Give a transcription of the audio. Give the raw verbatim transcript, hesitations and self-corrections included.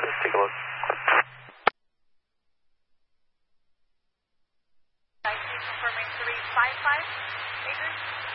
Let's take a look. I see confirming three five five meters.